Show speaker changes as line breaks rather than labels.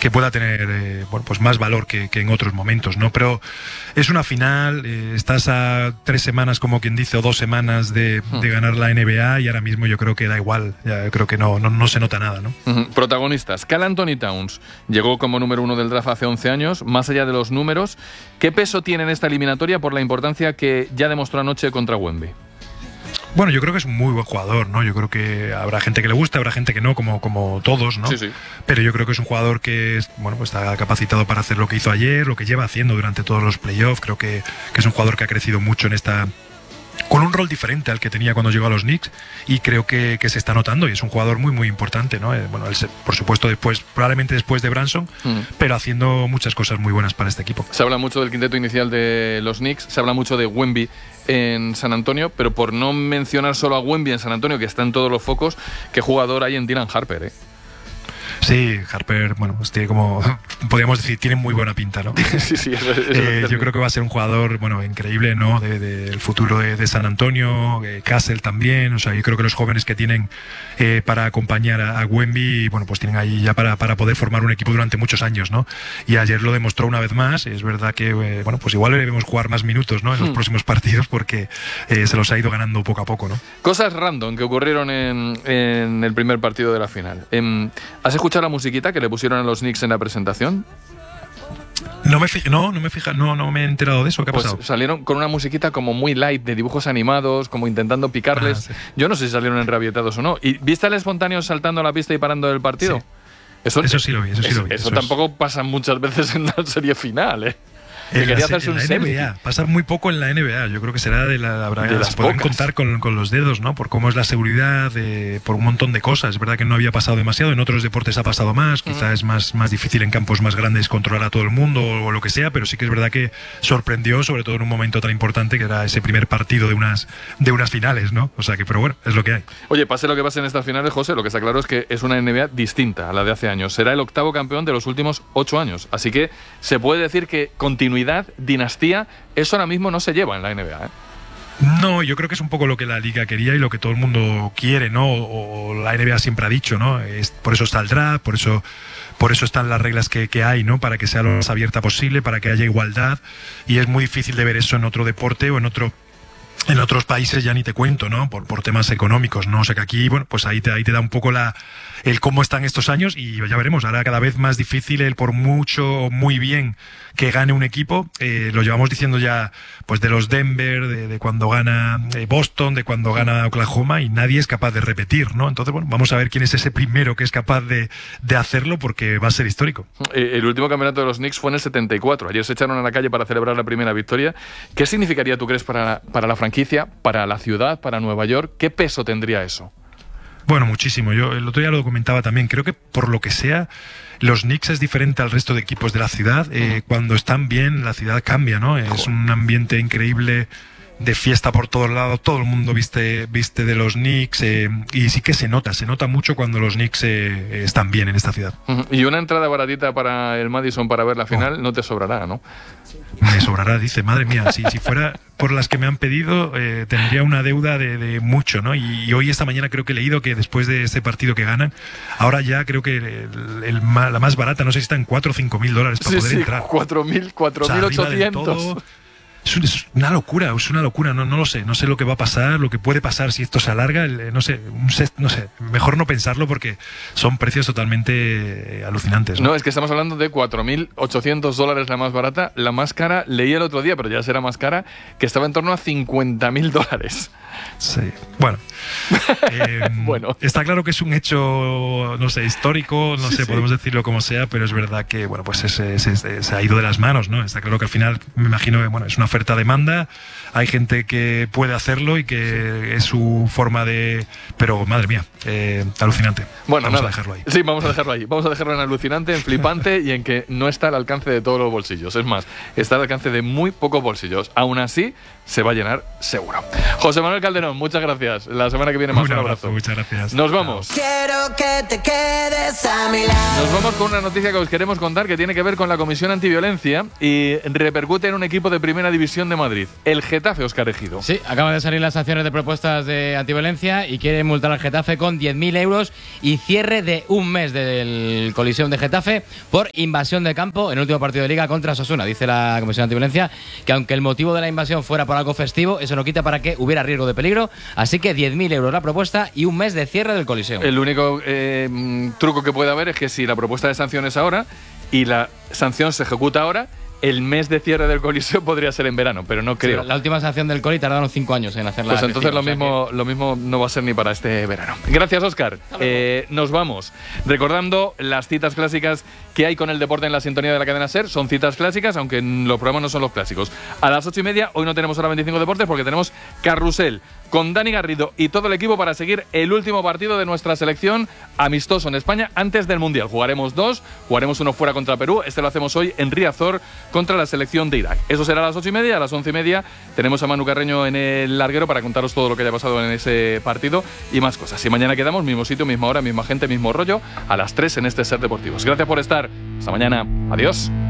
pueda tener pues más valor que en otros momentos, ¿no? Pero es una final, estás a 3 semanas, como quien dice, o 2 semanas de ganar la NBA, y ahora mismo yo creo que da igual, ya creo que no se nota nada, ¿no?
Protagonistas. Karl Anthony Towns llegó como número 1 del draft hace 11 años. Más allá de los números, ¿qué peso tiene en esta eliminatoria por la importancia que ya demostró anoche contra Wemby?
Bueno, yo creo que es un muy buen jugador, ¿no? Yo creo que habrá gente que le guste, habrá gente que no, como todos, ¿no?
Sí.
Pero yo creo que es un jugador que pues está capacitado para hacer lo que hizo ayer, lo que lleva haciendo durante todos los playoffs. Creo que es un jugador que ha crecido mucho con un rol diferente al que tenía cuando llegó a los Knicks, y creo que se está notando, y es un jugador muy muy importante, ¿no? Bueno, él por supuesto probablemente después de Branson, pero haciendo muchas cosas muy buenas para este equipo.
Se habla mucho del quinteto inicial de los Knicks, se habla mucho de Wemby en San Antonio, pero por no mencionar solo a Wemby en San Antonio, que está en todos los focos, ¿qué jugador hay en Dylan Harper,
Sí, Harper, bueno, pues tiene podríamos decir, tiene muy buena pinta, ¿no?
Sí,
yo creo que va a ser un jugador, increíble, ¿no? Del futuro de San Antonio, Castle también, o sea, yo creo que los jóvenes que tienen para acompañar a Wemby, pues tienen ahí ya para poder formar un equipo durante muchos años, ¿no? Y ayer lo demostró una vez más. Es verdad que, pues igual le debemos jugar más minutos, ¿no? En los próximos partidos, porque se los ha ido ganando poco a poco, ¿no?
Cosas random que ocurrieron en el primer partido de la final. ¿Has escuchado la musiquita que le pusieron a los Knicks en la presentación?
No me he enterado de eso. ¿Qué ha pasado?
Salieron con una musiquita como muy light, de dibujos animados, como intentando picarles.
Sí.
Yo no sé si salieron enrabietados o no. ¿Y viste al espontáneo saltando a la pista y parando el partido?
Sí. Eso sí lo vi.
Eso tampoco pasa muchas veces en la serie final,
En la NBA, pasa muy poco en la NBA. Yo creo que será se pueden contar con los dedos, ¿no? Por cómo es la seguridad, por un montón de cosas. Es verdad que no había pasado demasiado, en otros deportes ha pasado más, quizás es más difícil en campos más grandes controlar a todo el mundo o lo que sea, pero sí que es verdad que sorprendió, sobre todo en un momento tan importante que era ese primer partido de unas finales, ¿no? O sea que, pero bueno, es lo que hay.
Oye, pase lo que pase en estas finales, José, lo que está claro es que es una NBA distinta a la de hace años. Será el 8º campeón de los últimos 8 años. Así que se puede decir que continuidad, dinastía, eso ahora mismo no se lleva en la NBA,
No, yo creo que es un poco lo que la Liga quería y lo que todo el mundo quiere, ¿no? O la NBA siempre ha dicho, ¿no? Por eso está el draft, por eso están las reglas que hay, ¿no? Para que sea lo más abierta posible, para que haya igualdad, y es muy difícil de ver eso en otro deporte o en otros países, ya ni te cuento, ¿no? Por temas económicos, ¿no? O sea que aquí, pues ahí te da un poco el cómo están estos años, y ya veremos, ahora cada vez más difícil el por mucho, muy bien que gane un equipo. Lo llevamos diciendo ya, pues de los Denver, de cuando gana Boston, de cuando gana Oklahoma, y nadie es capaz de repetir, ¿no? Entonces, vamos a ver quién es ese primero que es capaz de hacerlo, porque va a ser histórico.
El último campeonato de los Knicks fue en el 74. Ayer se echaron a la calle para celebrar la primera victoria. ¿Qué significaría, tú crees, para la franquicia, para la ciudad, para Nueva York? ¿Qué peso tendría eso?
Bueno, muchísimo. Yo el otro día lo comentaba también. Creo que por lo que sea, los Knicks es diferente al resto de equipos de la ciudad. Cuando están bien, la ciudad cambia, ¿no? Es un ambiente increíble, de fiesta por todos lados. Todo el mundo viste de los Knicks, y sí que se nota mucho cuando los Knicks están bien en esta ciudad.
Y una entrada baratita para el Madison para ver la final no te sobrará, ¿no?
Me sobrará, dice, madre mía, si fuera por las que me han pedido, tendría una deuda de mucho, ¿no? Y hoy, esta mañana, creo que he leído que después de este partido que ganan, ahora ya creo que la más barata, no sé si está en $4 o $5,000 para poder entrar.
4.800.
Es una locura, no lo sé, no sé lo que va a pasar, lo que puede pasar si esto se alarga, no sé, mejor no pensarlo, porque son precios totalmente alucinantes, ¿no?
No, es que estamos hablando de $4.800 la más barata. La más cara, leí el otro día, pero ya será más cara, que estaba en torno a $50,000.
Sí, bueno.
Bueno.
Está claro que es un hecho, no sé, histórico, podemos decirlo como sea, pero es verdad que, pues se ha ido de las manos, ¿no? Está claro que al final, me imagino que, es una oferta-demanda, hay gente que puede hacerlo y que es su forma de... Pero, madre mía, alucinante.
Bueno,
vamos a dejarlo ahí.
Sí, vamos a dejarlo ahí. Vamos a dejarlo en alucinante, en flipante y en que no está al alcance de todos los bolsillos. Es más, está al alcance de muy pocos bolsillos. Aún así, se va a llenar seguro. José Manuel Calderón. Calderón, muchas gracias. La semana que viene más. Un abrazo.
Muchas gracias.
Nos vamos.
Quiero que te quedes a mi lado.
Nos vamos con una noticia que os queremos contar que tiene que ver con la Comisión Antiviolencia y repercute en un equipo de Primera División de Madrid, el Getafe. Óscar Ejido.
Sí, acaban de salir las sanciones de propuestas de antiviolencia y quiere multar al Getafe con 10.000 euros y cierre de un mes del Coliseum de Getafe por invasión de campo en el último partido de Liga contra Osasuna. Dice la Comisión Antiviolencia que aunque el motivo de la invasión fuera por algo festivo, eso no quita para que hubiera riesgo de peligro, así que 10.000 euros la propuesta y un mes de cierre del Coliseum.
El único truco que puede haber es que si la propuesta de sanción es ahora y la sanción se ejecuta ahora, el mes de cierre del Coliseo podría ser en verano, pero no creo.
Sí, la última sanción del Coli tardaron 5 años en hacerla.
Pues entonces lo mismo no va a ser ni para este verano. Gracias, Óscar. Nos vamos. Recordando las citas clásicas que hay con el deporte en la sintonía de la cadena SER. Son citas clásicas, aunque los programas no son los clásicos. A las 8:30, hoy no tenemos Hora 25 Deportes porque tenemos Carrusel con Dani Garrido y todo el equipo para seguir el último partido de nuestra selección amistoso en España antes del Mundial. Jugaremos 2, jugaremos uno fuera contra Perú. Este lo hacemos hoy en Riazor contra la selección de Irak. Eso será a las 8:30. A las 11:30 tenemos a Manu Carreño en el larguero para contaros todo lo que haya pasado en ese partido y más cosas. Y mañana quedamos, mismo sitio, misma hora, misma gente, mismo rollo, a las 3 en este SER Deportivos. Gracias por estar. Hasta mañana. Adiós.